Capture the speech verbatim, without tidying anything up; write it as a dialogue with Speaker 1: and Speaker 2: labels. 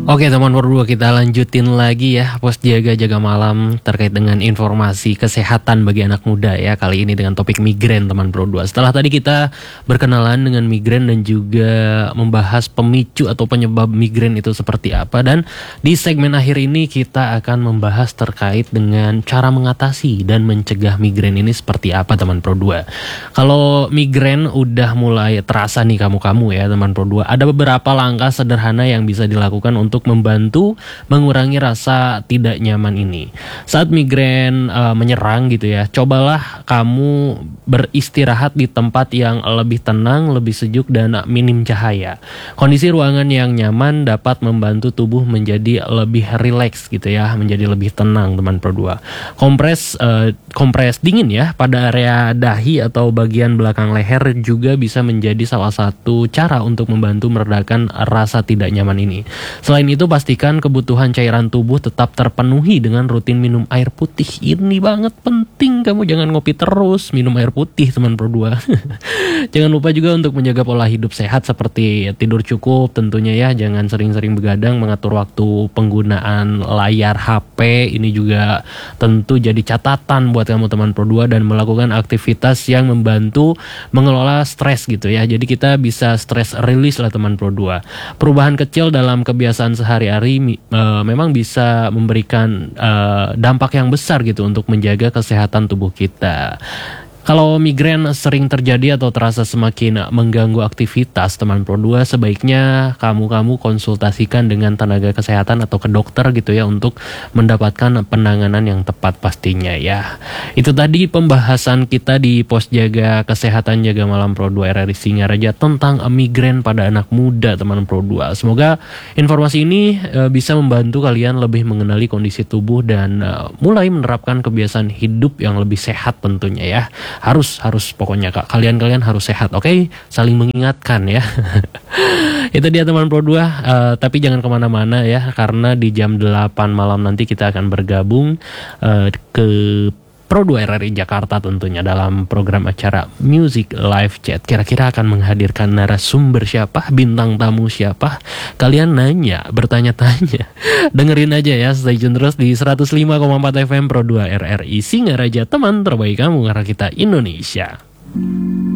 Speaker 1: Oke teman berdua, kita lanjutin lagi ya pos jaga jaga malam terkait dengan informasi kesehatan bagi anak muda ya. Kali ini dengan topik migrain teman berdua. Setelah tadi kita berkenalan dengan migrain dan juga membahas pemicu atau penyebab migrain itu seperti apa, dan di segmen akhir ini kita akan membahas terkait dengan cara mengatasi dan mencegah migrain ini seperti apa teman berdua. Kalau migrain udah mulai terasa nih kamu-kamu ya teman berdua, ada beberapa langkah sederhana yang bisa dilakukan untuk untuk membantu mengurangi rasa tidak nyaman ini. Saat migrain uh, menyerang gitu ya, cobalah kamu beristirahat di tempat yang lebih tenang, lebih sejuk dan minim cahaya. Kondisi ruangan yang nyaman dapat membantu tubuh menjadi lebih rileks gitu ya, menjadi lebih tenang teman berdua. Kompres uh, kompres dingin ya pada area dahi atau bagian belakang leher juga bisa menjadi salah satu cara untuk membantu meredakan rasa tidak nyaman ini. Selain itu, pastikan kebutuhan cairan tubuh tetap terpenuhi dengan rutin minum air putih. Ini banget penting, kamu jangan ngopi terus, minum air putih teman berdua. Jangan lupa juga untuk menjaga pola hidup sehat seperti tidur cukup tentunya ya. Jangan sering-sering begadang, mengatur waktu penggunaan layar H P. Ini juga tentu jadi catatan buat kamu teman berdua, dan melakukan aktivitas yang membantu mengelola stres gitu ya. Jadi kita bisa stress release lah teman berdua. Perubahan kecil dalam kebiasaan sehari-hari uh, memang bisa memberikan uh, dampak yang besar gitu untuk menjaga kesehatan tubuh kita. Kalau migrain sering terjadi atau terasa semakin mengganggu aktivitas teman berdua, sebaiknya kamu-kamu konsultasikan dengan tenaga kesehatan atau ke dokter gitu ya, untuk mendapatkan penanganan yang tepat pastinya ya. Itu tadi pembahasan kita di pos jaga kesehatan jaga malam Pro dua R R I Singaraja tentang migrain pada anak muda teman Pro dua. Semoga informasi ini e, bisa membantu kalian lebih mengenali kondisi tubuh dan e, mulai menerapkan kebiasaan hidup yang lebih sehat tentunya ya. Harus, harus pokoknya kak, kalian-kalian harus sehat, oke? Okay? Saling mengingatkan ya. Itu dia teman Pro dua, uh, tapi jangan kemana-mana ya, karena di jam delapan malam nanti kita akan bergabung uh, ke Pro dua R R I Jakarta tentunya dalam program acara Music Live Chat. Kira-kira akan menghadirkan narasumber siapa, bintang tamu siapa? Kalian nanya, bertanya-tanya. Dengerin aja ya, stay tune terus di seratus lima koma empat F M Pro dua R R I Singaraja, teman terbaik kamu karena kita Indonesia.